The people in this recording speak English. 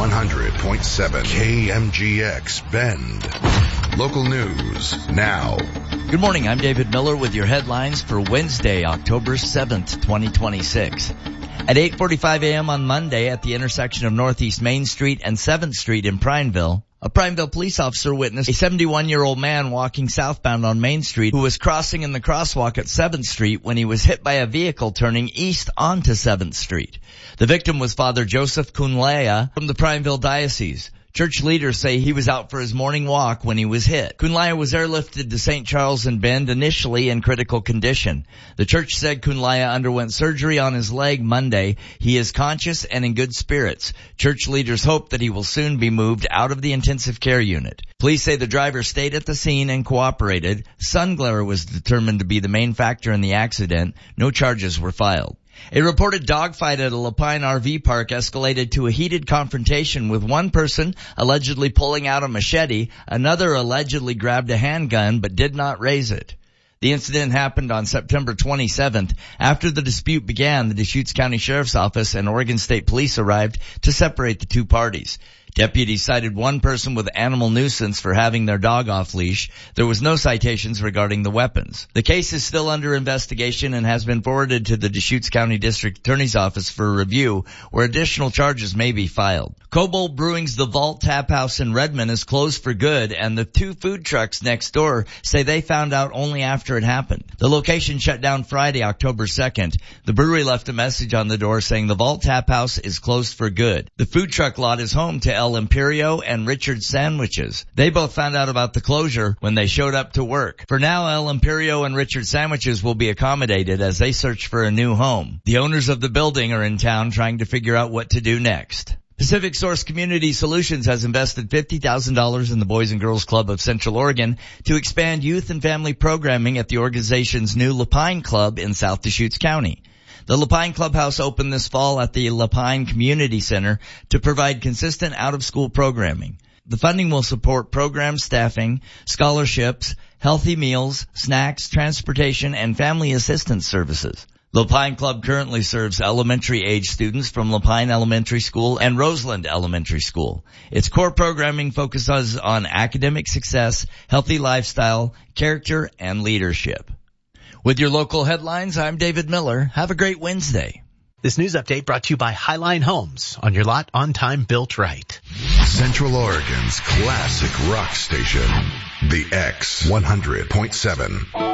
100.7 KMGX Bend. Local news now. Good morning. I'm David Miller with your headlines for Wednesday, October 7th, 2026. At 8:45 a.m. on Monday at the intersection of Northeast Main Street and 7th Street in Prineville, a Prineville police officer witnessed a 71-year-old man walking southbound on Main Street who was crossing in the crosswalk at 7th Street when he was hit by a vehicle turning east onto 7th Street. The victim was Father Joseph Kunlaya from the Prineville Diocese. Church leaders say he was out for his morning walk when he was hit. Kunlaya was airlifted to St. Charles and Bend, initially in critical condition. The church said Kunlaya underwent surgery on his leg Monday. He is conscious and in good spirits. Church leaders hope that he will soon be moved out of the intensive care unit. Police say the driver stayed at the scene and cooperated. Sun glare was determined to be the main factor in the accident. No charges were filed. A reported dogfight at a Lapine RV park escalated to a heated confrontation with one person allegedly pulling out a machete, another allegedly grabbed a handgun but did not raise it. The incident happened on September 27th. After the dispute began, the Deschutes County Sheriff's Office and Oregon State Police arrived to separate the two parties. Deputies cited one person with animal nuisance for having their dog off leash. There was no citations regarding the weapons. The case is still under investigation and has been forwarded to the Deschutes County District Attorney's Office for review, where additional charges may be filed. Cobalt Brewing's The Vault Tap House in Redmond is closed for good, and the two food trucks next door say they found out only after it happened. The location shut down Friday, October 2nd. The brewery left a message on the door saying the Vault Tap House is closed for good. The food truck lot is home to El Imperio and Richard's Sandwiches. They both found out about the closure when they showed up to work. For now, El Imperio and Richard's Sandwiches will be accommodated as they search for a new home. The owners of the building are in town trying to figure out what to do next. Pacific Source Community Solutions has invested $50,000 in the Boys and Girls Club of Central Oregon to expand youth and family programming at the organization's new Lapine Club in South Deschutes County. The Lapine Clubhouse opened this fall at the Lapine Community Center to provide consistent out-of-school programming. The funding will support program staffing, scholarships, healthy meals, snacks, transportation, and family assistance services. Lapine Club currently serves elementary-age students from Lapine Elementary School and Roseland Elementary School. Its core programming focuses on academic success, healthy lifestyle, character, and leadership. With your local headlines, I'm David Miller. Have a great Wednesday. This news update brought to you by Highline Homes. On your lot, on time, built right. Central Oregon's classic rock station, the X 100.7.